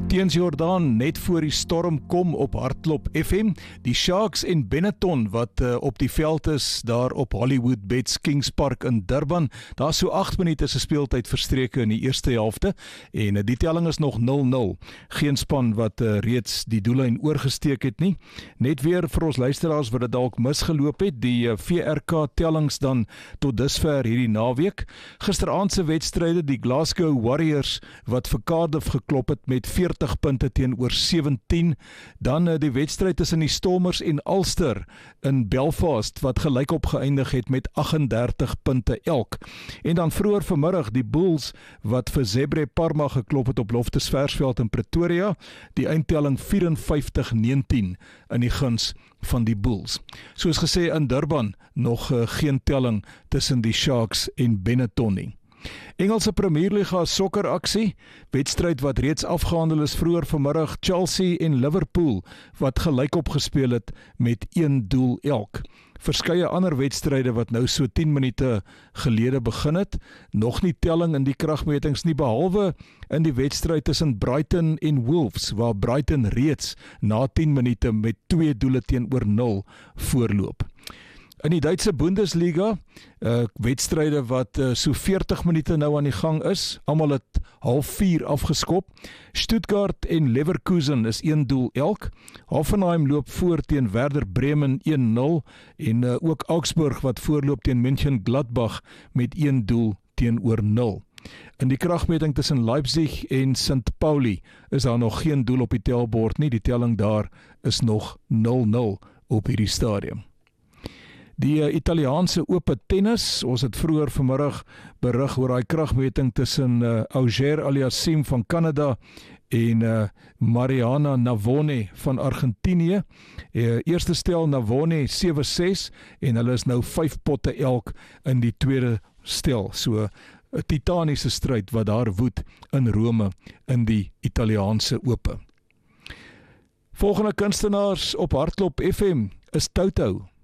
Teens Jordaan, net voor die storm kom op Hardloop FM, die Sharks en Benetton wat op die veld is daar op Hollywood Bets Kings Park in Durban. Daar so 8 minute se speeltyd verstreke in die eerste helfte en die telling is nog 0-0. Geen span wat reeds die doellyn oorgesteek het nie. Net weer vir ons luisteraars wat dit dalk misgeloop het, die VRK tellings dan tot dusver hierdie naweek. Gisteraand se wedstryde, die Glasgow Warriors wat vir Cardiff geklop het met 40 punte teenoor 17, dan die wedstryd tussen die Stormers en Ulster in Belfast wat gelykop geëindig het met 38 punte elk. En dan vroeër vanmiddag die Bulls wat vir Zebre Parma geklop het op Loftus Versveld in Pretoria, die eindtelling 54-19 in die guns van die Bulls. Soos gesê in Durban nog geen telling tussen die Sharks en Benetton nie. Engelse Premierliga sokkeraksie, wedstryd wat reeds afgehandel is vroeër vanmiddag, Chelsea en Liverpool wat gelykop gespeel het met 1 doel elk. Verskeie ander wedstryde wat nou so 10 minute gelede begin het, nog nie telling in die kragmetings nie, behalwe in die wedstryd tussen Brighton en Wolves, waar Brighton reeds na 10 minute met 2 doele teenoor 0 voorloop. In die Duitse Bundesliga, wedstryde wat so 40 minute nou aan die gang is, almal het 3:30 afgeskop. Stuttgart en Leverkusen is 1 doel elk. Hoffenheim loop voor teen Werder Bremen 1-0 en ook Augsburg wat voorloop teen Mönchengladbach met 1 doel teenoor 0. In die kragmeting tussen Leipzig en St. Pauli is daar nog geen doel op die tellbord nie. Die telling daar is nog 0-0 op hierdie stadium. Die Italiaanse ope tennis, ons het vroeër vanmiddag berig oor die kragmeting tussen Auger Aliassime van Canada en Mariana Navone van Argentinië. Eerste stel Navone 7-6 en hulle is nou 5 potte elk in die tweede stel. So 'n titaniese stryd wat daar woed in Rome in die Italiaanse ope. Volgende kunstenaars op Hardloop FM is Toto.